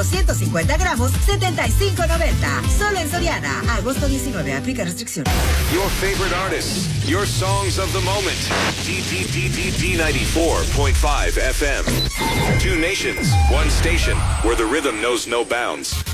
250 gramos, $75.90. Solo en Soriana. Agosto 19. Aplica restricciones. Your favorite artists. Your songs of the moment. D94.5 FM. Two nations. One station. Where the rhythm knows no bounds.